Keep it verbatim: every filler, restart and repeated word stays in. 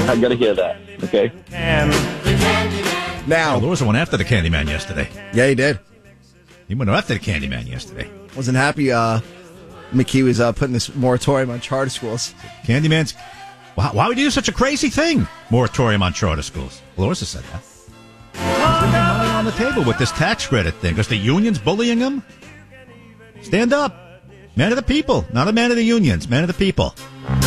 I got to hear that. Okay. Now, oh, there was one after the Candyman yesterday. Yeah, he did. He went after the Candyman yesterday. Wasn't happy. Uh, McKee was uh, putting this moratorium on charter schools. Candyman's. Why, why would you do such a crazy thing? Moratorium on charter schools. Larissa said that. He's leaving money on the table with this tax credit thing because the union's bullying him. Stand up. Man of the people. Not a man of the unions. Man of the people.